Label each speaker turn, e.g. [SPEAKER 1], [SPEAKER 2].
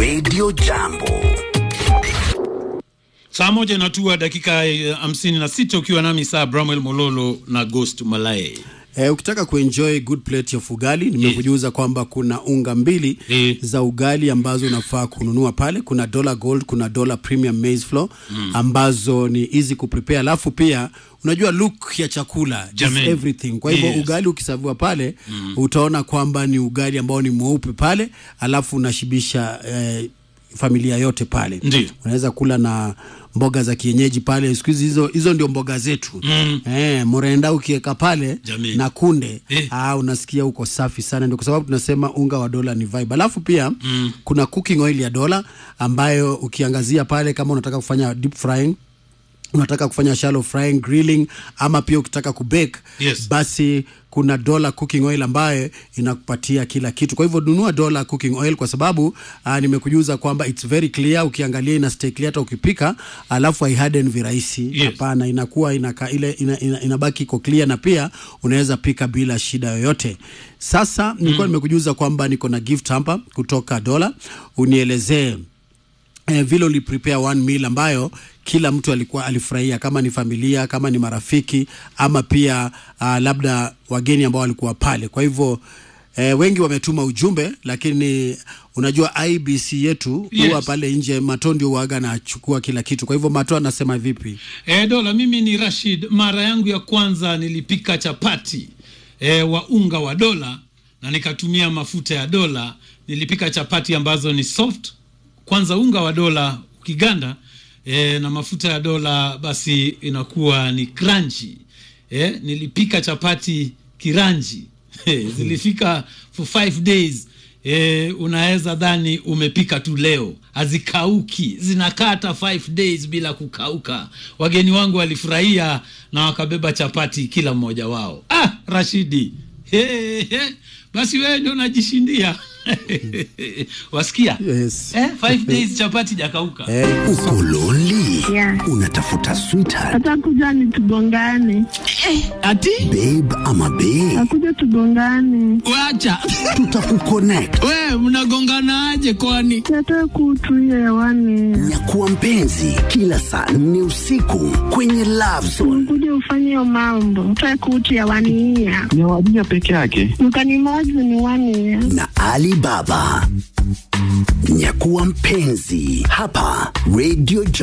[SPEAKER 1] Radio Jambo.
[SPEAKER 2] Saa moja na tuwa dakika 56 ukiwa nami saa Bramwell Mololo na Ghost Malae.
[SPEAKER 3] Ukitaka kuenjoy good plate ya ugali, nimekujuza kwamba kuna unga mbili za ugali ambazo unafaa kununua pale. Kuna Dollar Gold, kuna Dollar Premium Maize Flour ambazo ni easy kuprepare. Alafu pia unajua look ya chakula is everything. Kwa hivyo ugali ukisaviwa pale utaona kwamba ni ugali ambao ni mweupe pale, alafu unashibisha familia yote pale.
[SPEAKER 2] Ndiyo.
[SPEAKER 3] Unaweza kula na mboga za kienyeji pale. Siku hizo ndio mboga zetu. Morenda ukiweka pale na kunde, unasikia uko safi sana. Ndio kwa sababu tunasema unga wa dola ni vibe. Alafu pia kuna cooking oil ya dola ambayo ukiangazia pale, kama unataka kufanya deep frying, unataka kufanya shallow frying, grilling, ama pia ukitaka kubake, basi kuna Dollar cooking oil ambaye inakupatia kila kitu. Kwa hivyo nunua Dollar cooking oil kwa sababu nimekujuza kwamba it's very clear. Ukiangalia ina stay clear hata ukipika, alafu haiharden virahisi. Hapana, inakuwa inabaki iko clear, na pia unaweza pika bila shida yoyote. Sasa nilikuwa nimekujuza kwamba niko na gift hapa kutoka Dollar. Unielezee vile uli prepare one meal ambayo kila mtu alifurahia, kama ni familia, kama ni marafiki, ama pia labda wageni ambao walikuwa pale. Kwa hivyo wengi wametuma ujumbe, lakini unajua IBC yetu huwa pale nje, Mato ndio huaga na chukua kila kitu. Kwa hivyo Mato anasema vipi?
[SPEAKER 2] Dola, mimi ni Rashid. Mara yangu ya kwanza nilipika chapati wa unga wa dola na nikatumia mafuta ya dola. Nilipika chapati ambazo ni soft. Kwanza unga wa dola ukiganda na mafuta ya dola, basi inakuwa ni crunchy. Nilipika chapati kiranji. Zilifika for 5 days. Unaweza dhani umepika tu leo. Hazikauki, zinakata 5 days bila kukauka. Wageni wangu walifurahia na wakabeba chapati kila mmoja wao. Rashidi, basi wewe ndio unajishindia. Wasikia? 5 days chapati jakauka.
[SPEAKER 1] Uko lonely? Unatafuta sweetheart?
[SPEAKER 4] Atakuja ni tugongane.
[SPEAKER 2] Ati?
[SPEAKER 1] Babe ama babe?
[SPEAKER 4] Akuja tugongane.
[SPEAKER 2] Wacha.
[SPEAKER 1] Tutakuconnect.
[SPEAKER 2] Wewe mnagongana aje kwani?
[SPEAKER 4] Nataka kutuia hewani.
[SPEAKER 1] Nyakuwa mpenzi kila saa 4 usiku kwenye Love Zone.
[SPEAKER 4] Kuja ufanye hiyo mambo. Nataka kutuia hewani.
[SPEAKER 5] Ni wajia peke yake.
[SPEAKER 4] Mkanimozi ni 1 year.
[SPEAKER 1] Na Alibaba. Nyakuwa mpenzi hapa Radio